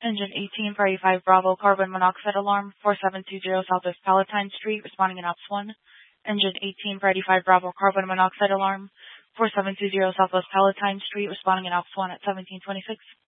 Engine 18 for 85 Bravo, carbon monoxide alarm, 4720 Southwest Palatine Street, responding in Ops 1. Engine 18 for 85 Bravo, carbon monoxide alarm, 4720 Southwest Palatine Street, responding in Ops 1 at 1726.